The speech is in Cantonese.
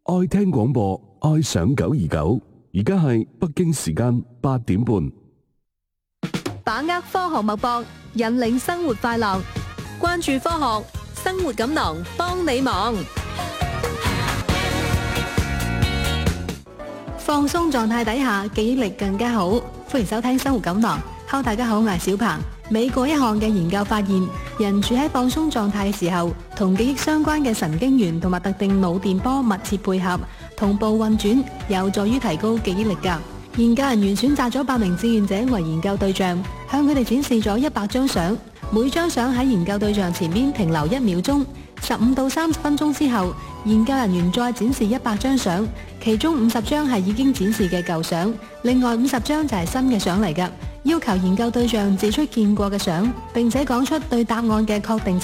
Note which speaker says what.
Speaker 1: 愛聽廣播，愛上929。而家係北京時間8點半。
Speaker 2: 把握科學脈搏，引領生活快樂。關注科學，生活錦囊幫你忙。放鬆狀態底下，記憶力更加好。歡迎收聽生活錦囊。Hello，大家好，我係小鵬。美國一項嘅研究發現，人處喺放鬆狀態嘅時候，同記憶相關嘅神經元同埋特定腦電波密切配合，同步運轉，有助於提高記憶力㗎。研究人員選擇咗8名志願者為研究對象，向佢哋展示咗100張相，每張相喺研究對象前面停留1秒鐘。15到30分鐘之後，研究人員再展示100張相，其中50張係已經展示嘅舊相，另外50張就係新嘅相嚟㗎。要求研究對象指出見過嘅相，並且講出對答案嘅確定